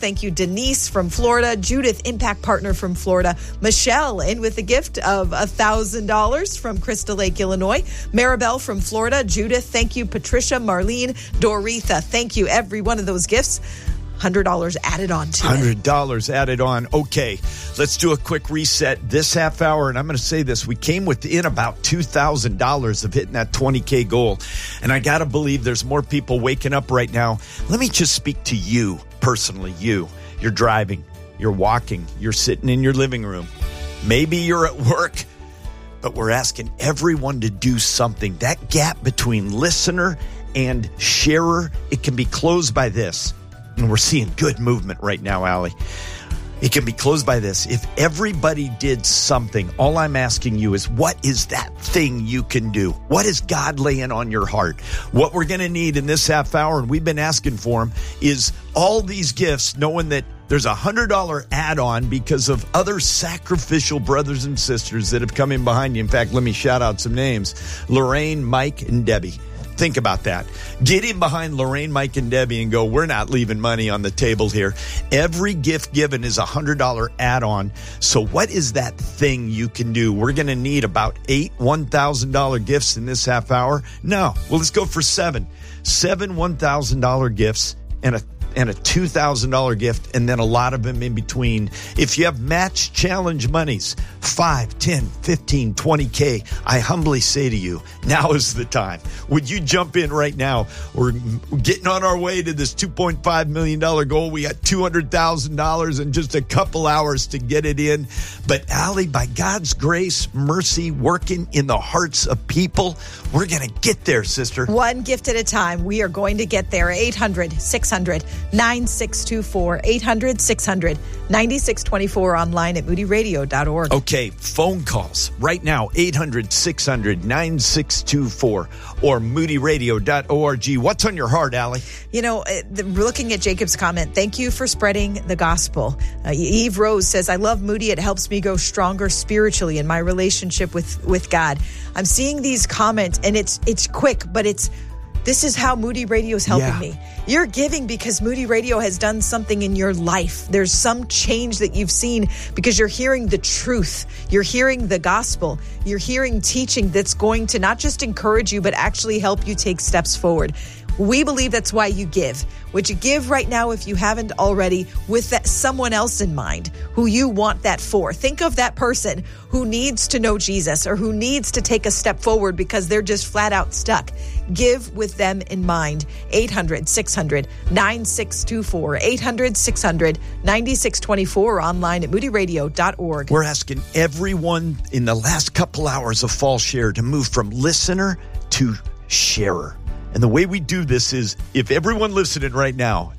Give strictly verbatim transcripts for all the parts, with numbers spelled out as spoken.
Thank you, Denise from Florida. Judith, Impact Partner from Florida. Michelle, in with a gift of one thousand dollars from Crystal Lake, Illinois. Maribel from Florida. Judith, thank you. Patricia, Marlene, Doretha, thank you. Every one of those gifts, one hundred dollars added on to one hundred dollars it. added on. Okay, let's do a quick reset this half hour. And I'm going to say this. We came within about two thousand dollars of hitting that twenty K goal. And I got to believe there's more people waking up right now. Let me just speak to you personally. You. You're driving. You're walking. You're sitting in your living room. Maybe you're at work. But we're asking everyone to do something. That gap between listener and sharer, it can be closed by this. And we're seeing good movement right now, Allie. It can be closed by this. If everybody did something, all I'm asking you is, what is that thing you can do? What is God laying on your heart? What we're going to need in this half hour, and we've been asking for them, is all these gifts, knowing that there's a one hundred dollars add-on because of other sacrificial brothers and sisters that have come in behind you. In fact, let me shout out some names. Lorraine, Mike, and Debbie. Think about that. Get in behind Lorraine, Mike, and Debbie and go, we're not leaving money on the table here. Every gift given is a one hundred dollars add-on. So what is that thing you can do? We're going to need about eight one thousand dollars gifts in this half hour. No. Well, let's go for seven. Seven one thousand dollars gifts and a and a two thousand dollars gift, and then a lot of them in between. If you have match challenge monies, five, ten, fifteen, twenty K, I humbly say to you, now is the time. Would you jump in right now? We're getting on our way to this two point five million dollars goal. We got two hundred thousand dollars in just a couple hours to get it in. But Allie, by God's grace, mercy, working in the hearts of people, we're going to get there, sister. One gift at a time. We are going to get there. eight hundred, six hundred, nine six two four. eight hundred, six hundred, nine six two four. Online at moody radio dot org. Okay, phone calls right now. eight hundred, six hundred, nine six two four or moody radio dot org. What's on your heart, Allie? You know, the, looking at Jacob's comment, thank you for spreading the gospel. Uh, Eve Rose says, I love Moody. It helps me go stronger spiritually in my relationship with, with God. I'm seeing these comments, and it's it's quick, but it's this is how Moody Radio is helping yeah. me. You're giving because Moody Radio has done something in your life. There's some change that you've seen because you're hearing the truth. You're hearing the gospel. You're hearing teaching that's going to not just encourage you, but actually help you take steps forward. We believe that's why you give. Would you give right now, if you haven't already, with that someone else in mind who you want that for? Think of that person who needs to know Jesus or who needs to take a step forward because they're just flat out stuck. Give with them in mind. eight hundred, six hundred, nine six two four. eight hundred, six hundred, nine six two four or online at moody radio dot org. We're asking everyone in the last couple hours of Fall Share to move from listener to sharer. And the way we do this is, if everyone listening right now,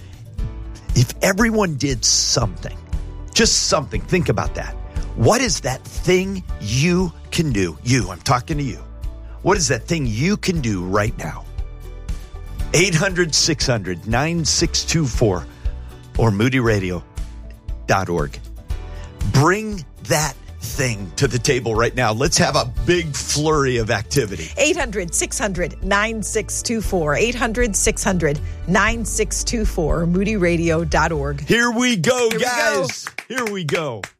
if everyone did something, just something, think about that. What is that thing you can do? You, I'm talking to you. What is that thing you can do right now? eight hundred, six hundred, nine six two four or moody radio dot org. Bring that thing to the table right now. Let's have a big flurry of activity. eight hundred, six hundred, nine six two four. eight hundred, six hundred, nine six two four. moody radio dot org. Here we go, Here guys. We go. Here we go.